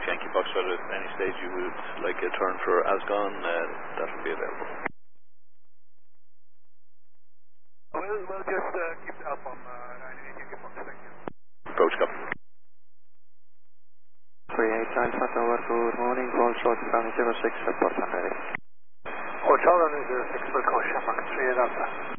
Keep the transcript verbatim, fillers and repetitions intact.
Yankee Foxtrot, at any stage you would like a turn for Asgon, uh, that will be available. We'll, we'll just uh, keep the up on uh, nine eight Yankee Fox, thank you. Approach copy. three eight Alpha Tower, good morning, Foxtrot from zero six, report one ready. Hotel on zero six, will call Shamrock three eight Alpha.